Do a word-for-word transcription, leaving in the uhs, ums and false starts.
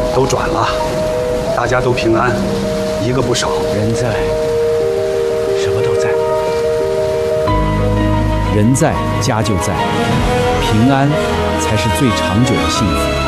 都转了，大家都平安，一个不少。 人在，什么都在。 人在家就在，平安才是最长久的幸福。